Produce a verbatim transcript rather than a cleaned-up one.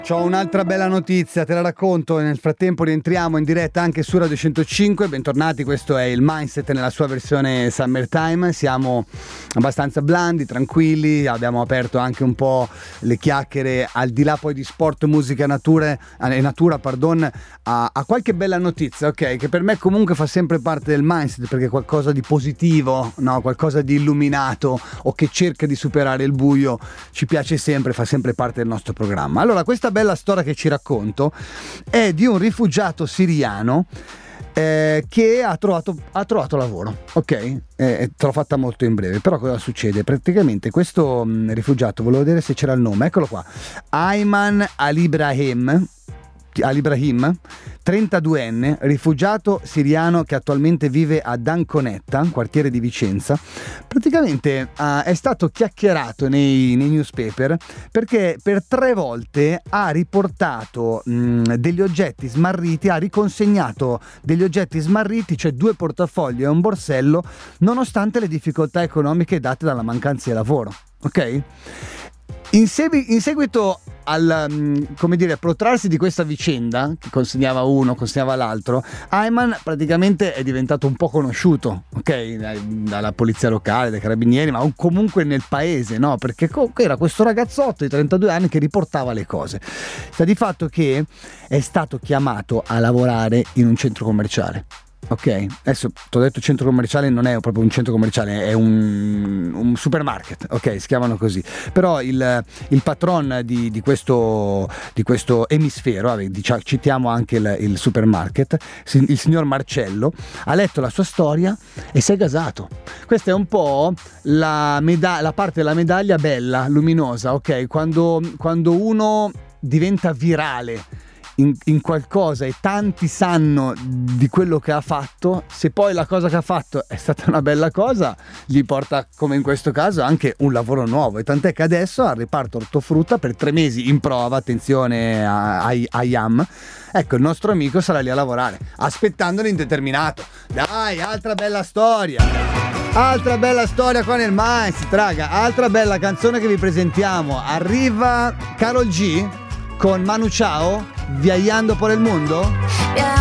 C'ho un'altra bella notizia, te la racconto e nel frattempo rientriamo in diretta anche su Radio centocinque. Bentornati, questo è il Mindset nella sua versione Summertime. Siamo abbastanza blandi, tranquilli, abbiamo aperto anche un po' le chiacchiere al di là poi di sport, musica, natura, eh, natura pardon, a, a qualche bella notizia, ok? Che per me comunque fa sempre parte del Mindset, perché è qualcosa di positivo, no? Qualcosa di illuminato o che cerca di superare il buio, ci piace sempre, fa sempre parte del nostro programma. Allora, questa bella storia che ci racconto è di un rifugiato siriano eh, che ha trovato, ha trovato lavoro, ok? Eh, te l'ho fatta molto in breve, però cosa succede? Praticamente questo mh, rifugiato, volevo vedere se c'era il nome, eccolo qua, Ayman Al-Ibrahim, Al-Ibrahim, trentaduenne, rifugiato siriano che attualmente vive ad Anconetta, quartiere di Vicenza. Praticamente uh, è stato chiacchierato nei, nei newspaper perché per tre volte ha riportato mh, degli oggetti smarriti, ha riconsegnato degli oggetti smarriti, cioè due portafogli e un borsello, nonostante le difficoltà economiche date dalla mancanza di lavoro, ok? In, segui- in seguito al, come dire, protrarsi di questa vicenda, che consegnava uno, consegnava l'altro, Ayman praticamente è diventato un po' conosciuto, ok? Dalla polizia locale, dai carabinieri, ma comunque nel paese, no? Perché comunque era questo ragazzotto di trentadue anni che riportava le cose. Sta di fatto che è stato chiamato a lavorare in un centro commerciale. Ok, adesso ti ho detto centro commerciale, non è proprio un centro commerciale, è un, un supermarket, ok, si chiamano così. Però il, il patron di, di, questo, di questo emisfero, vabbè, diciamo, citiamo anche il, il supermarket, il signor Marcello, ha letto la sua storia e si è gasato. Questa è un po' la, meda- la parte della medaglia bella, luminosa, ok? Quando, quando uno diventa virale In, in qualcosa e tanti sanno di quello che ha fatto, se poi la cosa che ha fatto è stata una bella cosa, gli porta, come in questo caso, anche un lavoro nuovo, e tant'è che adesso al reparto ortofrutta per tre mesi in prova, attenzione a, a, a Yam, ecco, il nostro amico sarà lì a lavorare aspettando l'indeterminato. Dai, altra bella storia, altra bella storia qua nel Mindset, raga, altra bella canzone che vi presentiamo. Arriva Karol G con Manu Chao, Viajando por el Mundo.